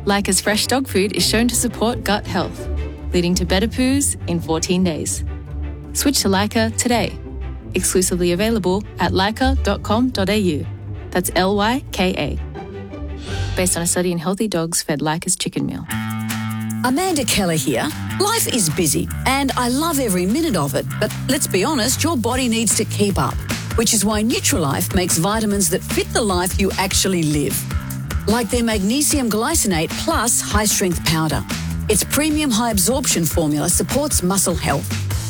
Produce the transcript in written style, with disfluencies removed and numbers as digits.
Lyca's fresh dog food is shown to support gut health, leading to better poos in 14 days. Switch to Lyca today. Exclusively available at lyca.com.au. That's Lyka. Based on a study in healthy dogs fed Lyca's chicken meal. Amanda Keller here. Life is busy and I love every minute of it, but let's be honest, your body needs to keep up, which is why Nutrilife makes vitamins that fit the life you actually live. Like their magnesium glycinate plus high-strength powder. Its premium high absorption formula supports muscle health